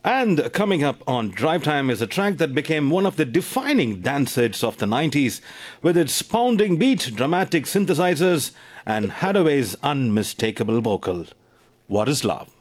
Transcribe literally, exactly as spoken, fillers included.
And coming up on Drive Time is a track that became one of the defining dance hits of the nineties, with its pounding beat, dramatic synthesizers, and Hadaway's unmistakable vocal. What is love?